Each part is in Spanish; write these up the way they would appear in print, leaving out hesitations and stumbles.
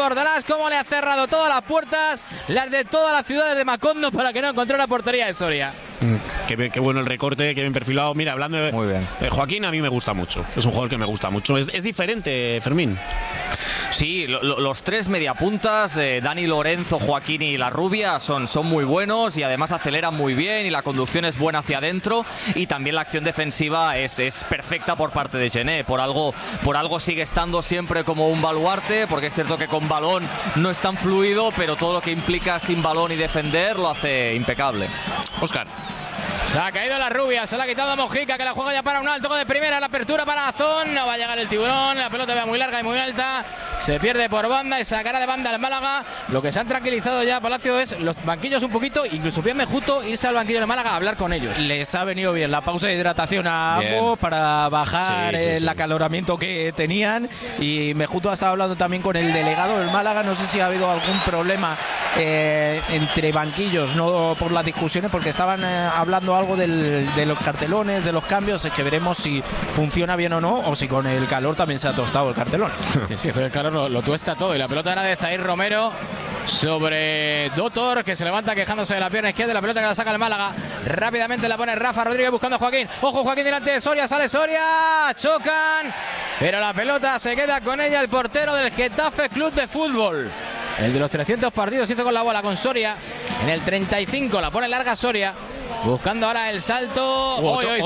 Bordalás, cómo le ha cerrado todas las puertas, las de todas las ciudades de Macondo, para que no encontrara la portería de Soria. Qué bueno el recorte, qué bien perfilado. Mira, hablando de muy bien. Joaquín, a mí me gusta mucho. Es un jugador que me gusta mucho. Es diferente, Fermín. Sí, los tres mediapuntas, Dani, Lorenzo, Joaquín y La Rubia, son muy buenos y además aceleran muy bien y la conducción es buena hacia adentro y también la acción defensiva es perfecta por parte de Gené. Por algo sigue estando siempre como un baluarte, porque es cierto que con balón no es tan fluido, pero todo lo que implica sin balón y defender lo hace impecable. Óscar. Se ha caído La Rubia, se la ha quitado a Mojica, que la juega ya para un alto de primera, la apertura para Azón, no va a llegar el Tiburón, la pelota va muy larga y muy alta, se pierde por banda y sacará de banda al Málaga. Lo que se han tranquilizado ya Palacio es los banquillos un poquito, incluso bien Mejuto irse al banquillo de Málaga a hablar con ellos. Les ha venido bien la pausa de hidratación a ambos para bajar el acaloramiento que tenían, y Mejuto ha estado hablando también con el delegado del Málaga. No sé si ha habido algún problema entre banquillos, no por las discusiones, porque estaban hablando algo de los cartelones, de los cambios. Es que veremos si funciona bien o no, o si con el calor también se ha tostado el cartelón. Sí, con el calor lo tuesta todo. Y la pelota era de Zair Romero sobre Dotor, que se levanta quejándose de la pierna izquierda. La pelota que la saca el Málaga, rápidamente la pone Rafa Rodríguez buscando a Joaquín. Ojo, Joaquín delante de Soria, sale Soria, chocan, pero la pelota se queda con ella el portero del Getafe Club de Fútbol. El de los 300 partidos hizo con la bola con Soria. En el 35 la pone larga Soria, buscando ahora el salto.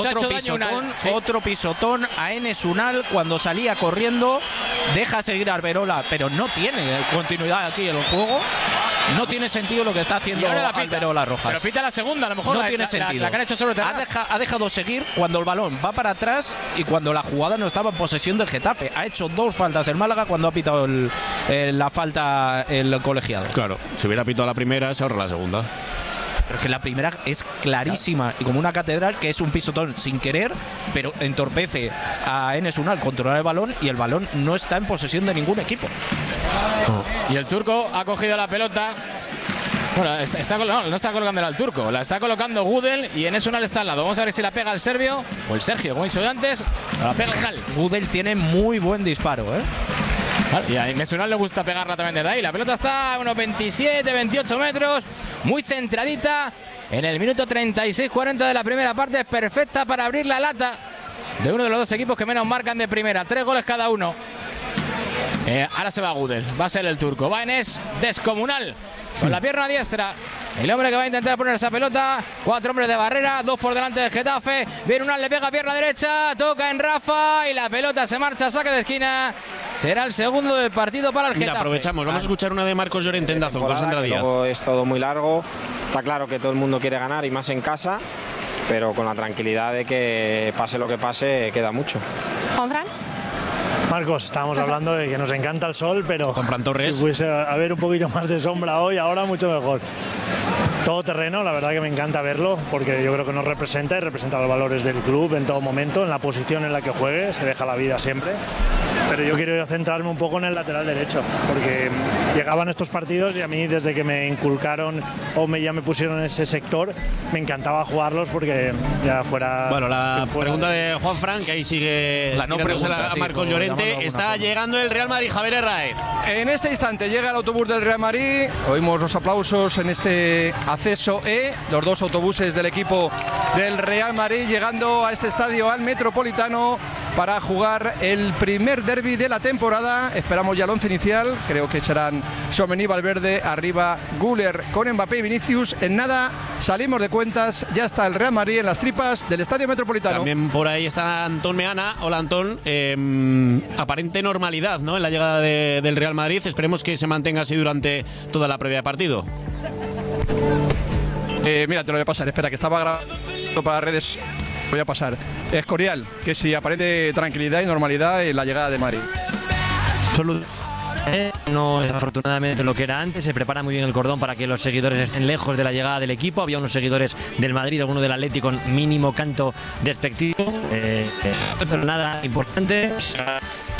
Otro pisotón a Enes Unal cuando salía corriendo. Deja seguir a Arberola, pero no tiene continuidad aquí en el juego. No tiene sentido lo que está haciendo Arberola Rojas. Pero pita la segunda, a lo mejor no tiene sentido. La que han hecho sobre ha dejado seguir cuando el balón va para atrás y cuando la jugada no estaba en posesión del Getafe. Ha hecho 2 faltas el Málaga cuando ha pitado la falta el colegiado. Claro, si hubiera pitado la primera, se ahorra la segunda. Pero es que la primera es clarísima y como una catedral, que es un pisotón sin querer, pero entorpece a Enes Unal controlar el balón y el balón no está en posesión de ningún equipo. Y el turco ha cogido la pelota. Bueno, no está colocándola al turco, la está colocando Gudel y Enes Unal está al lado. Vamos a ver si la pega el serbio o el Sergio, como he dicho antes. La pega Unal. Gudel tiene muy buen disparo, Y a Enes Unal le gusta pegarla también desde ahí. La pelota está a unos 27, 28 metros, muy centradita. En el minuto 36-40 de la primera parte, es perfecta para abrir la lata de uno de los dos equipos que menos marcan de primera. 3 goles cada uno. Ahora se va Gudel, va a ser el turco. Va Enes, descomunal, con la pierna diestra. El hombre que va a intentar poner esa pelota. 4 hombres de barrera, 2 por delante del Getafe. Viene Unal, le pega pierna derecha, toca en Rafa y la pelota se marcha a saque de esquina. Será el segundo del partido para el Getafe. Mira, aprovechamos, vamos a escuchar una de Marcos Llorente en Dazón con Sandra Díaz. Es todo muy largo, está claro que todo el mundo quiere ganar y más en casa, pero con la tranquilidad de que pase lo que pase, queda mucho. ¿Juanfran? Marcos, estábamos hablando de que nos encanta el sol, pero con Fran Torres, si pudiese haber un poquito más de sombra hoy, ahora mucho mejor. Todo terreno, la verdad que me encanta verlo, porque yo creo que nos representa y representa los valores del club en todo momento, en la posición en la que juegue, se deja la vida siempre. Pero yo quiero centrarme un poco en el lateral derecho, porque llegaban estos partidos y a mí desde que me inculcaron o ya me pusieron en ese sector, me encantaba jugarlos porque ya fuera... Bueno, la pregunta de Juanfran, que ahí sigue la no pregunta, a Marcos Llorente. Está llegando el Real Madrid, Javier Herráez. En este instante llega el autobús del Real Madrid, oímos los aplausos en este acceso los 2 autobuses del equipo del Real Madrid llegando a este estadio, al Metropolitano, para jugar el primer derbi de la temporada. Esperamos ya el 11 inicial, creo que serán Tchouaméni, Valverde, arriba Güler con Mbappé y Vinicius. En nada salimos de cuentas, ya está el Real Madrid en las tripas del estadio Metropolitano. También por ahí está Antón Meana. Hola Antón, aparente normalidad, ¿no?, en la llegada del Real Madrid. Esperemos que se mantenga así durante toda la previa de partido. Mira, te lo voy a pasar, espera, que estaba grabando para redes. Voy a pasar. Escorial, que si aparente tranquilidad y normalidad en la llegada de Madrid. Solo no es afortunadamente lo que era antes. Se prepara muy bien el cordón para que los seguidores estén lejos de la llegada del equipo. Había unos seguidores del Madrid, alguno del Atlético con mínimo canto despectivo, pero nada importante.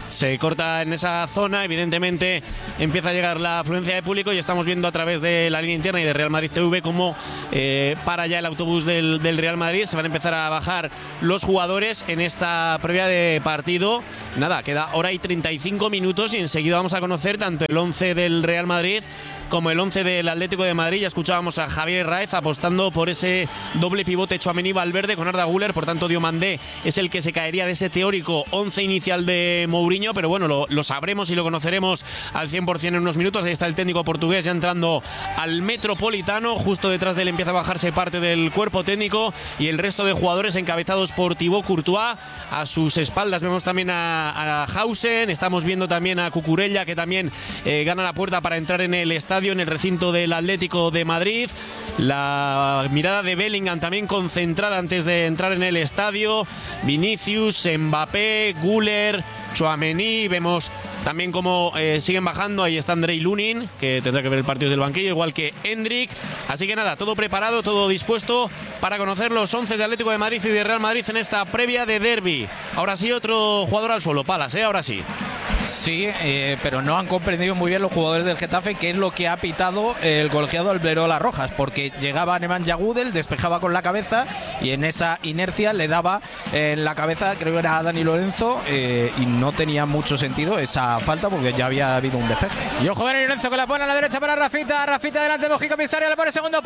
se corta en esa zona, evidentemente empieza a llegar la afluencia de público y estamos viendo a través de la línea interna y de Real Madrid TV cómo para ya el autobús del Real Madrid. Se van a empezar a bajar los jugadores en esta previa de partido. Nada, queda hora y 35 minutos y enseguida vamos a conocer tanto el 11 del Real Madrid como el 11 del Atlético de Madrid. Ya escuchábamos a Javier Raez apostando por ese doble pivote Tchouaméni-Valverde con Arda Güler. Por tanto, Diomandé es el que se caería de ese teórico 11 inicial de Mourinho, pero bueno, lo sabremos y lo conoceremos al 100% en unos minutos. Ahí está el técnico portugués ya entrando al Metropolitano. Justo detrás de él empieza a bajarse parte del cuerpo técnico y el resto de jugadores encabezados por Thibaut Courtois. A sus espaldas vemos también a Hausen. Estamos viendo también a Cucurella, que también gana la puerta para entrar en el estadio, en el recinto del Atlético de Madrid. La mirada de Bellingham también concentrada antes de entrar en el estadio. Vinicius, Mbappé, Güler, Tchouaméni. Vemos también cómo siguen bajando. Ahí está Andrei Lunin, que tendrá que ver el partido del banquillo, igual que Endrick. Así que nada, todo preparado, todo dispuesto para conocer los 11 de Atlético de Madrid y de Real Madrid en esta previa de derbi. Ahora sí, otro jugador al suelo, Palas, ahora sí. Sí, pero no han comprendido muy bien los jugadores del Getafe qué es lo que ha pitado el colegiado Alberola Rojas, porque llegaba Nemanja Gudel, despejaba con la cabeza y en esa inercia le daba en la cabeza, creo que era a Dani Lorenzo, y no tenía mucho sentido esa falta porque ya había habido un despeje. Y ojo, Dani Lorenzo que la pone a la derecha para Rafita. Rafita delante de Mojica Pisario, le pone segundo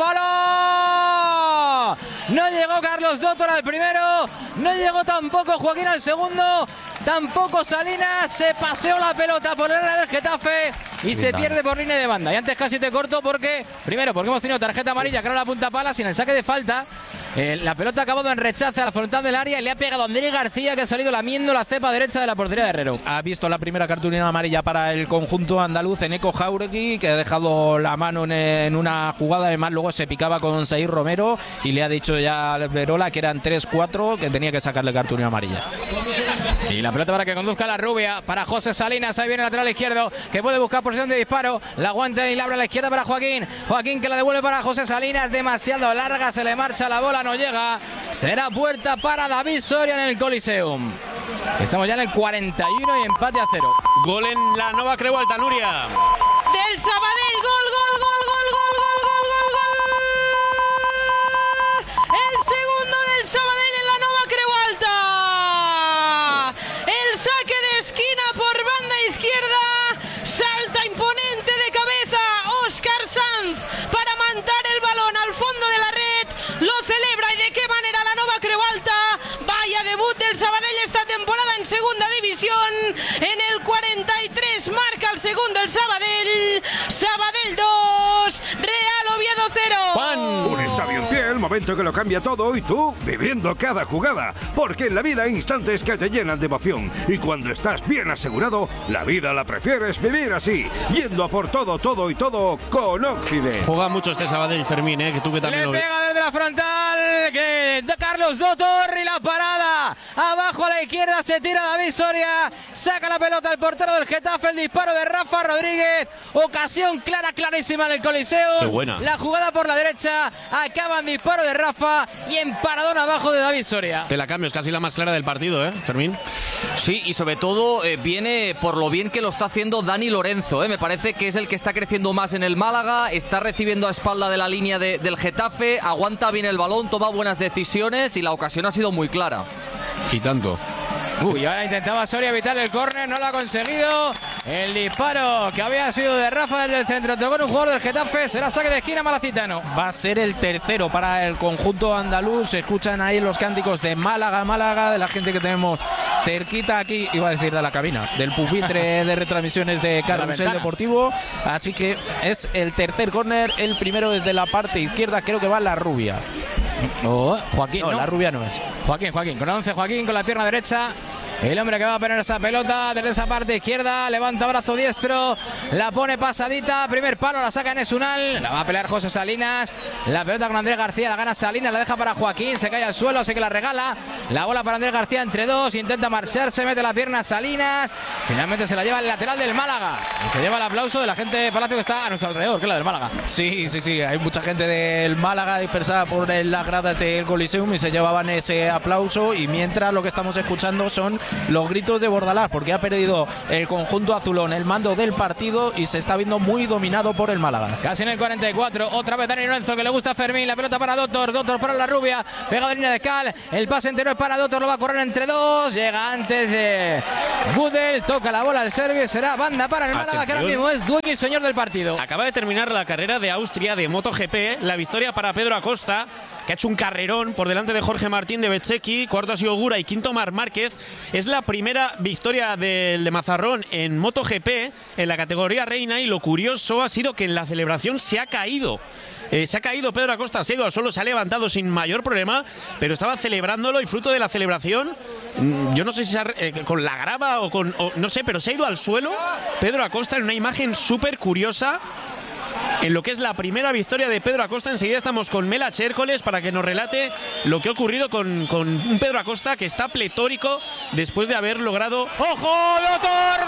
palo. No llegó Carlos Dottor al primero, no llegó tampoco Joaquín al segundo, tampoco Salinas. Se paseó la pelota por el área del Getafe y se pierde por línea de banda. Y antes casi te corto porque, primero, porque hemos tenido tarjeta amarilla que era la punta pala sin el saque de falta. La pelota ha acabado en rechace a la frontal del área y le ha pegado a Andrés García, que ha salido lamiendo la cepa derecha de la portería de Herrero. Ha visto la primera cartulina amarilla para el conjunto andaluz en Eco Jauregui, que ha dejado la mano en una jugada. Además, luego se picaba con Saír Romero y le ha dicho ya al Verola que eran 3-4, que tenía que sacarle cartulina amarilla. Y la pelota para que conduzca la rubia para José Salinas. Ahí viene el lateral izquierdo que puede buscar posición de disparo. La aguanta y la abre a la izquierda para Joaquín. Joaquín que la devuelve para José Salinas. Demasiado larga, se le marcha la bola, no llega. Será puerta para David Soria en el Coliseum. Estamos ya en el 41 y empate a 0. Gol en la Nova Creu Alta, Nuria. Del Sabadell, gol, gol, gol, gol, gol, gol, gol, gol, gol. El segundo del Sabadell en la Nova Creu Alta. El saque de esquina por banda izquierda. Salta imponente de cabeza Óscar Sanz para mandar el balón al fondo de la red. Lo celebra y de qué manera la Nova Creu Alta. Vaya debut del Sabadell esta temporada en segunda división. En el 43 marca el segundo el Sabadell. Sabadell 2, Real Oviedo 0. Juan. Un estadio en pie, el momento que lo cambia todo y tú viviendo cada jugada. Porque en la vida hay instantes que te llenan de emoción. Y cuando estás bien asegurado, la vida la prefieres vivir así. Yendo a por todo, todo y todo con Oxide. Juega mucho este Sabadell, Fermín, que tú que también lo ves. Le pega desde la frontal que de Carlos Dottor y la parada. Abajo a la izquierda se tira David Soria. Saca la pelota el portero del Getafe. El disparo de Rafa Rodríguez. Ocasión clara, clarísima en el Coliseo. Qué buena. La jugada por la derecha. Acaba en disparo de Rafa y en paradón abajo de David Soria. Te la cambio, es casi la más clara del partido, Fermín. Sí, y sobre todo viene por lo bien que lo está haciendo Dani Lorenzo. Me parece que es el que está creciendo más en el Málaga. Está recibiendo a espalda de la línea del Getafe. Aguanta bien el balón, toma buenas decisiones y la ocasión ha sido muy clara. Y tanto. Y ahora intentaba Soria evitar el córner, no lo ha conseguido. El disparo que había sido de Rafa desde el centro, tocó en un jugador del Getafe, será saque de esquina malacitano. Va a ser el tercero para el conjunto andaluz. Se escuchan ahí los cánticos de Málaga, Málaga, de la gente que tenemos cerquita aquí, iba a decir de la cabina, del pupitre de retransmisiones de Carrusel Deportivo. Así que es el tercer córner, el primero desde la parte izquierda, creo que va la rubia. Joaquín, no, la rubia no es. Joaquín, con 11, Joaquín con la pierna derecha. El hombre que va a poner esa pelota desde esa parte izquierda, levanta brazo diestro, la pone pasadita, primer palo, la saca Enes Unal, la va a pelear José Salinas, la pelota con Andrés García, la gana Salinas, la deja para Joaquín, se cae al suelo, así que la regala, la bola para Andrés García entre dos, intenta marcharse, mete la pierna Salinas, finalmente se la lleva el lateral del Málaga, y se lleva el aplauso de la gente de Palacio que está a nuestro alrededor, que es la del Málaga. Sí, hay mucha gente del Málaga dispersada por las gradas del Coliseum y se llevaban ese aplauso, y mientras lo que estamos escuchando son los gritos de Bordalás, porque ha perdido el conjunto azulón el mando del partido y se está viendo muy dominado por el Málaga. Casi en el 44, otra vez Dani Lorenzo, que le gusta a Fermín, la pelota para Dotor para la rubia, pega de línea de cal, el pase entero es para Dotor, lo va a correr entre dos, llega antes Gudel, toca la bola al serbio, será banda para el Málaga, que ahora mismo es dueño y señor del partido. Acaba de terminar la carrera de Austria de MotoGP, la victoria para Pedro Acosta, que ha hecho un carrerón por delante de Jorge Martín de Bezzecchi, cuarto ha sido Gura y quinto Marc Márquez. Es la primera victoria del de Mazarrón en MotoGP en la categoría reina, y lo curioso ha sido que en la celebración se ha caído. Pedro Acosta, se ha ido al suelo, se ha levantado sin mayor problema, pero estaba celebrándolo, y fruto de la celebración, yo no sé si con la grava o no sé, pero se ha ido al suelo Pedro Acosta en una imagen súper curiosa. En lo que es la primera victoria de Pedro Acosta, enseguida estamos con Mela Chércoles para que nos relate lo que ha ocurrido con un Pedro Acosta que está pletórico después de haber logrado... ¡Ojo, Dotor!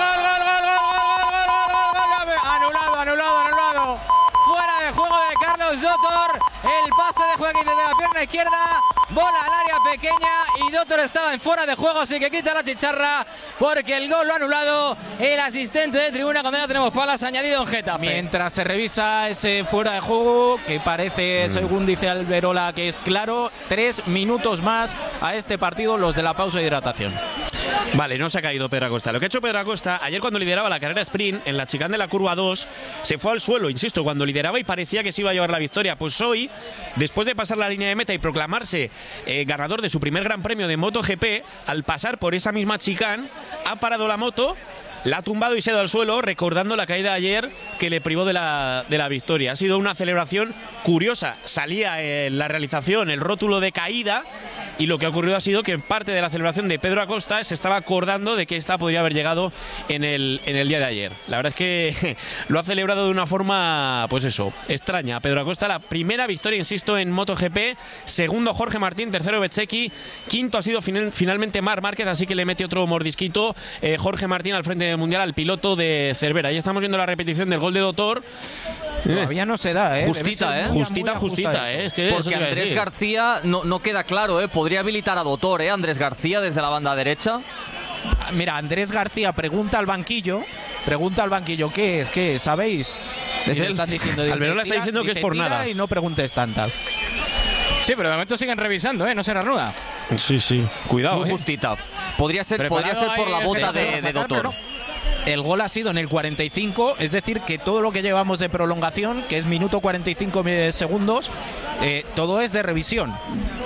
¡Gol! ¡Anulado! Fuera de juego de Carlos Dotor, el pase de Joaquín desde la pierna izquierda, bola al área pequeña y Dotor estaba en fuera de juego, así que quita la chicharra porque el gol lo ha anulado el asistente de tribuna. Cuando ya tenemos palas añadido en Getafe. Mientras se revisa ese fuera de juego, que parece, según dice Alberola, que es claro, 3 minutos más a este partido, los de la pausa de hidratación. Vale, no se ha caído Pedro Acosta. Lo que ha hecho Pedro Acosta, ayer cuando lideraba la carrera sprint, en la chicane de la curva 2, se fue al suelo, insisto, cuando lideraba y parecía que se iba a llevar la victoria. Pues hoy, después de pasar la línea de meta y proclamarse ganador de su primer gran premio de MotoGP, al pasar por esa misma chicane, ha parado la moto, la ha tumbado y se ha ido al suelo, recordando la caída de ayer que le privó de la victoria. Ha sido una celebración curiosa. Salía en la realización el rótulo de caída, y lo que ha ocurrido ha sido que en parte de la celebración de Pedro Acosta se estaba acordando de que esta podría haber llegado en el día de ayer. La verdad es que lo ha celebrado de una forma, pues eso, extraña. Pedro Acosta, la primera victoria, insisto, en MotoGP. Segundo Jorge Martín, tercero Bezzecchi, quinto ha sido finalmente Marc Márquez, así que le mete otro mordisquito Jorge Martín al frente del Mundial al piloto de Cervera. Ahí estamos viendo la repetición del gol de Dotor. Todavía no se da, Justita, Justita, Es que porque Andrés García no queda claro, podría habilitar a Dotor, Andrés García desde la banda derecha. Mira, Andrés García pregunta al banquillo, ¿qué es? ¿Qué es? ¿Sabéis? Están diciendo, Alberola está diciendo que es por nada. Y no preguntes tanta. Sí, pero de momento siguen revisando, no se reanuda. Sí, cuidado. Muy justita. Podría ser por la bota de Dotor. El gol ha sido en el 45, es decir, que todo lo que llevamos de prolongación, que es minuto 45 segundos, todo es de revisión.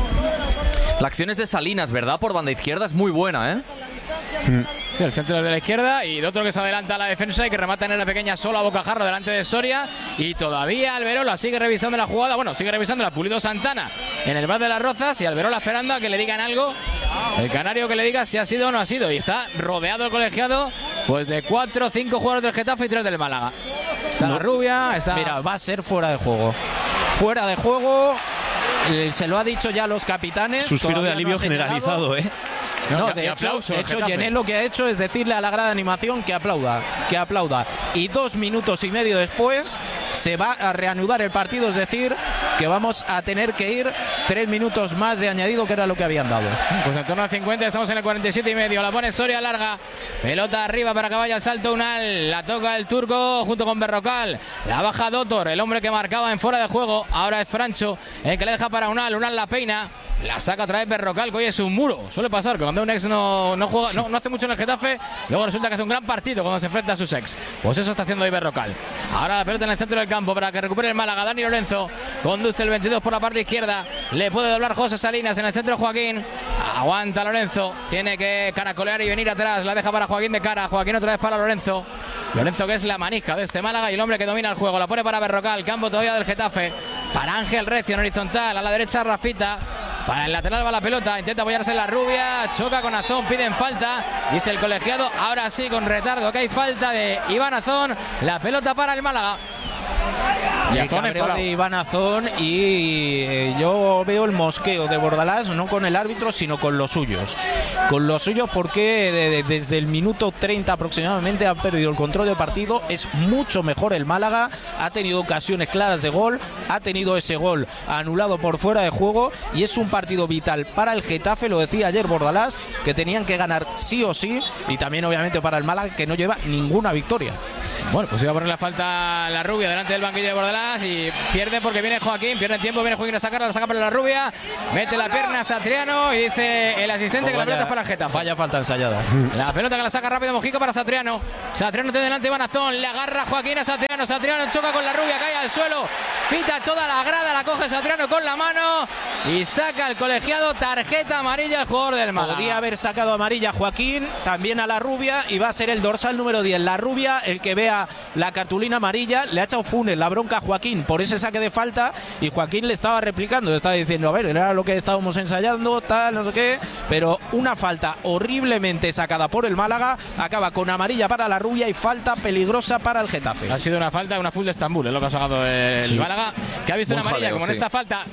La acción es de Salinas, ¿verdad? Por banda izquierda es muy buena, Sí, el centro de la izquierda y de otro que se adelanta a la defensa y que remata en la pequeña sola a bocajarro delante de Soria. Y todavía Alberola sigue revisando la jugada. Bueno, sigue revisando la Pulido Santana en el bar de las Rozas, y Alberola esperando a que le digan algo. El canario que le diga si ha sido o no ha sido. Y está rodeado el colegiado pues de 4 o 5 jugadores del Getafe y 3 del Málaga. Está la rubia, está... Mira, va a ser fuera de juego. Fuera de juego. Se lo ha dicho ya los capitanes. Suspiro de alivio generalizado, No, de hecho, Gené lo que ha hecho es decirle a la grada de animación que aplauda. Y 2 minutos y medio después se va a reanudar el partido, es decir, que vamos a tener que ir 3 minutos más de añadido, que era lo que habían dado. Pues en torno al 50, estamos en el 47 y medio. La pone Soria larga, pelota arriba para que vaya al salto Unal, la toca el turco junto con Berrocal, la baja Dotor, el hombre que marcaba en fuera de juego. Ahora es Francho el que le deja para Unal la peina. La saca otra vez Berrocal, que hoy es un muro. Suele pasar que cuando un ex no juega, no hace mucho en el Getafe, luego resulta que hace un gran partido cuando se enfrenta a sus ex. Pues eso está haciendo hoy Berrocal. Ahora la pelota en el centro del campo para que recupere el Málaga. Dani Lorenzo conduce el 22 por la parte izquierda. Le puede doblar José Salinas en el centro. Joaquín aguanta Lorenzo. Tiene que caracolear y venir atrás. La deja para Joaquín de cara. Joaquín otra vez para Lorenzo. Lorenzo, que es la manija de este Málaga y el hombre que domina el juego. La pone para Berrocal. Campo todavía del Getafe. Para Ángel Recio en horizontal. A la derecha Rafita. Para el lateral va la pelota, intenta apoyarse en la rubia, choca con Azón, piden falta, dice el colegiado, ahora sí con retardo que hay falta de Iván Azón, la pelota para el Málaga. Y el cabreo de Iván Azón, y yo veo el mosqueo de Bordalás, no con el árbitro, sino con los suyos. Con los suyos porque desde el minuto 30 aproximadamente han perdido el control del partido. Es mucho mejor el Málaga, ha tenido ocasiones claras de gol, ha tenido ese gol anulado por fuera de juego, y es un partido vital para el Getafe, lo decía ayer Bordalás, que tenían que ganar sí o sí, y también obviamente para el Málaga, que no lleva ninguna victoria. Bueno, pues iba a poner la falta la Rubia delante del banquillo de Bordalás y pierde porque viene Joaquín, pierde tiempo, viene Joaquín a sacarla, la saca para la Rubia, mete la pierna a Satriano y dice el asistente que la pelota es para el Getafe. Vaya falta ensayada. La pelota que la saca rápido Mojica para Satriano. Satriano tiene delante Iván Azón, le agarra Joaquín a Satriano, Satriano choca con la Rubia, cae al suelo, pita toda la grada, la coge Satriano con la mano y saca el colegiado tarjeta amarilla al jugador del Málaga. Podría haber sacado amarilla a Joaquín, también a la Rubia, y va a ser el dorsal número 10, la Rubia, el que vea la cartulina amarilla. Le ha echado Funes la bronca a Joaquín por ese saque de falta, y Joaquín le estaba replicando, le estaba diciendo, a ver, era lo que estábamos ensayando, tal, no sé qué, pero una falta horriblemente sacada por el Málaga, acaba con amarilla para la Rubia y falta peligrosa para el Getafe. Ha sido una falta, una full de Estambul, es lo que ha sacado el Málaga, que ha visto una amarilla, como en esta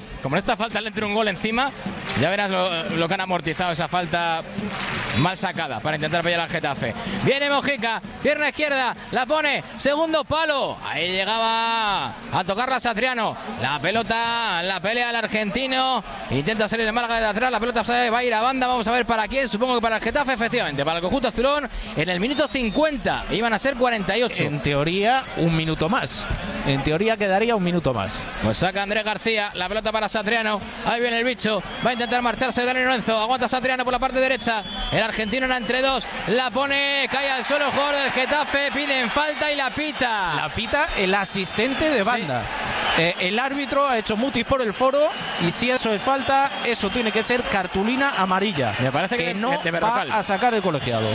falta le entra un gol encima, ya verás lo que han amortizado esa falta mal sacada para intentar pillar al Getafe. Viene Mojica, pierna izquierda, la pone, segundo palo, ahí llegaba a tocarla Satriano, la pelota, la pelea al argentino, intenta salir el Málaga de atrás, la pelota va a ir a banda, vamos a ver para quién, supongo que para el Getafe, efectivamente, para el conjunto azulón, en el minuto 50, iban a ser 48. En teoría, un minuto más. En teoría quedaría un minuto más. Pues saca Andrés García, la pelota para Satriano, ahí viene el bicho, va a intentar marcharse Dani Lorenzo, aguanta Satriano por la parte derecha, el argentino era entre dos, la pone, cae al suelo el jugador del Getafe, piden falta y la pita. La pita el asistente de banda. Sí. El árbitro ha hecho mutis por el foro, y si eso es falta, eso tiene que ser cartulina amarilla. Me parece que no va a sacar el colegiado.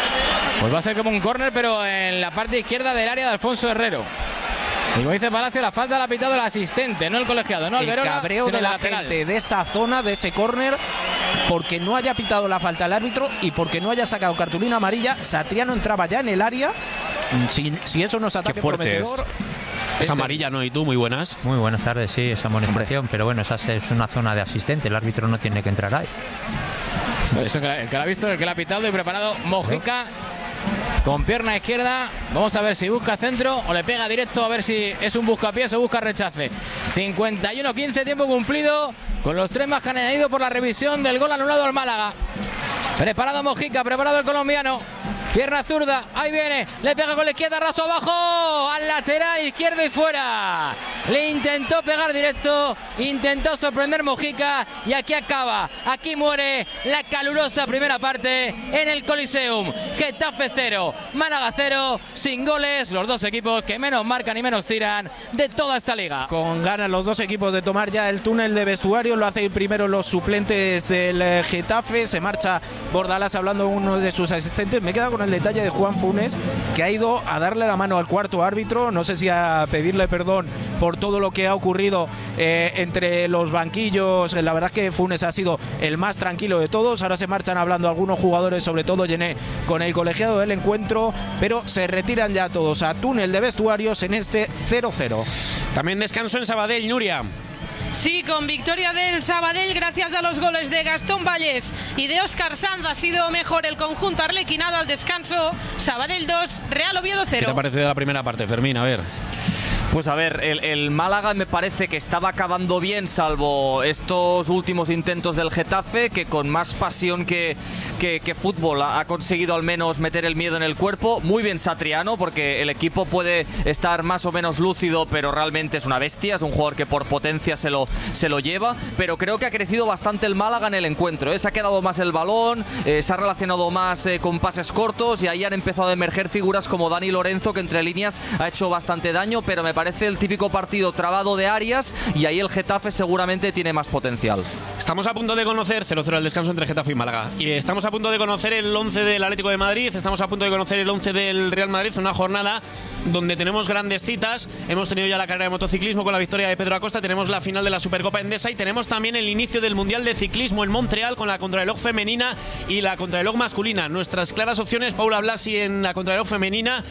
Pues va a ser como un córner, pero en la parte izquierda del área de Alfonso Herrero. Y como dice Palacio, la falta la ha pitado el asistente, no el colegiado, no el Verona, cabreo de la gente de esa zona, de ese córner, porque no haya pitado la falta el árbitro y porque no haya sacado cartulina amarilla. Satriano entraba ya en el área. Si eso no es ataque prometedor. Es amarilla, ¿no? ¿Y tú? Muy buenas. Muy buenas tardes, sí, esa amonestación, pero bueno, esa es una zona de asistente, el árbitro no tiene que entrar ahí. Eso, el que la ha visto, el que la ha pitado y preparado Mojica. Con pierna izquierda, vamos a ver si busca centro o le pega directo, a ver si es un buscapiés o busca rechace. 51-15, tiempo cumplido, con los tres más que han añadido por la revisión del gol anulado al Málaga. Preparado Mojica, preparado el colombiano. Pierna zurda, ahí viene, le pega con la izquierda, raso abajo, al lateral izquierdo y fuera. Le intentó pegar directo, intentó sorprender Mojica y aquí acaba, aquí muere la calurosa primera parte en el Coliseum. Getafe 0, Málaga 0, sin goles, los dos equipos que menos marcan y menos tiran de toda esta liga. Con ganas los dos equipos de tomar ya el túnel de vestuario, lo hacen primero los suplentes del Getafe, se marcha Bordalás hablando uno de sus asistentes. Me queda con el detalle de Juan Funes, que ha ido a darle la mano al cuarto árbitro, no sé si a pedirle perdón por todo lo que ha ocurrido entre los banquillos. La verdad es que Funes ha sido el más tranquilo de todos. Ahora se marchan hablando algunos jugadores, sobre todo Llené, con el colegiado del encuentro, pero se retiran ya todos a túnel de vestuarios en este 0-0. También descanso en Sabadell, Nuria. Sí, con victoria del Sabadell gracias a los goles de Gastón Vallés y de Óscar Sanz. Ha sido mejor el conjunto arlequinado al descanso. Sabadell 2, Real Oviedo 0. ¿Qué te ha parecido la primera parte, Fermín? A ver. Pues a ver, el Málaga me parece que estaba acabando bien, salvo estos últimos intentos del Getafe, que con más pasión que fútbol ha conseguido al menos meter el miedo en el cuerpo. Muy bien Satriano, porque el equipo puede estar más o menos lúcido, pero realmente es una bestia, es un jugador que por potencia se lo lleva, pero creo que ha crecido bastante el Málaga en el encuentro, se ha quedado más el balón, se ha relacionado más con pases cortos, y ahí han empezado a emerger figuras como Dani Lorenzo, que entre líneas ha hecho bastante daño, pero me parece el típico partido trabado de Arias, y ahí el Getafe seguramente tiene más potencial. Estamos a punto de conocer 0-0 al descanso entre Getafe y Málaga, y estamos a punto de conocer el 11 del Atlético de Madrid, estamos a punto de conocer el 11 del Real Madrid, una jornada donde tenemos grandes citas. Hemos tenido ya la carrera de motociclismo con la victoria de Pedro Acosta, tenemos la final de la Supercopa Endesa y tenemos también el inicio del Mundial de Ciclismo en Montreal con la contrarreloj femenina y la contrarreloj masculina. Nuestras claras opciones: Paula Blasi en la contrarreloj femenina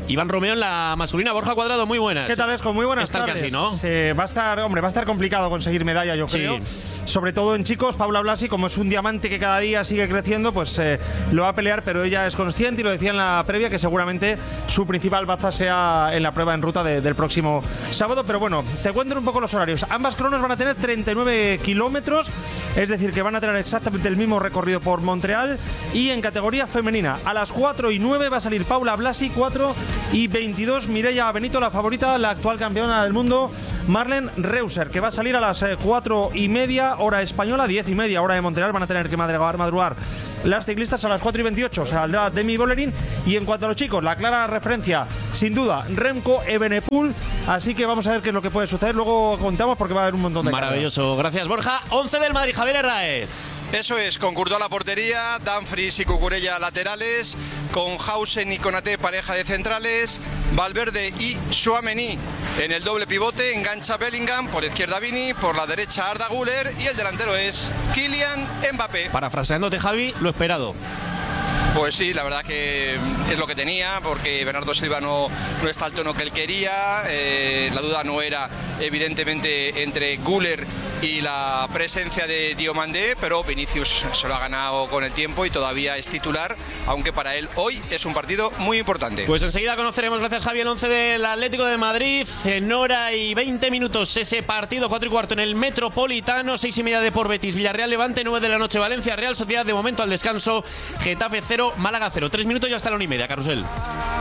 Iván Romeo en la masculina. Borja Cuadrado, muy buenas. ¿Qué tal, Esco? Muy buenas tardes. Casi, ¿no? Va a estar complicado conseguir medalla, yo creo. Sobre todo en chicos. Paula Blasi, como es un diamante que cada día sigue creciendo, pues lo va a pelear, pero ella es consciente y lo decía en la previa que seguramente su principal baza sea en la prueba en ruta del próximo sábado. Pero bueno, te cuento un poco los horarios. Ambas cronos van a tener 39 kilómetros, es decir, que van a tener exactamente el mismo recorrido por Montreal. Y en categoría femenina, a las 4:09 va a salir Paula Blasi, 4:22 Mireia Benito, la favorita, la actual campeona del mundo, Marlen Reusser, que va a salir a las 4:30 hora española, 10:30 hora de Montreal. Van a tener que madrugar las ciclistas. A las 4:28 saldrá Demi Vollering. Y en cuanto a los chicos, la clara referencia, sin duda, Remco Evenepoel. Así que vamos a ver qué es lo que puede suceder. Luego contamos porque va a haber un montón de maravilloso. Gracias, Borja. 11 del Madrid, Javier Herráez. Eso es, con Courtois a la portería, Dumfries y Cucurella laterales, con Hausen y Konaté pareja de centrales, Valverde y Tchouaméni en el doble pivote, engancha Bellingham, por la izquierda Vini, por la derecha Arda Güler y el delantero es Kylian Mbappé. Parafraseándote, Javi, lo esperado. Pues sí, la verdad que es lo que tenía, porque Bernardo Silva no está al tono que él quería. La duda no era, evidentemente, entre Güler y la presencia de Diomandé, pero Vinicius se lo ha ganado con el tiempo y todavía es titular, aunque para él hoy es un partido muy importante. Pues enseguida conoceremos, gracias Javi, el 11 del Atlético de Madrid. En hora y 20 minutos ese partido, 4:15 en el Metropolitano, 6:30 de por Betis, Villarreal Levante, 9 de la noche Valencia Real Sociedad. De momento al descanso, Getafe 0, Málaga 0. 3 minutos y hasta la 1:30, Carrusel.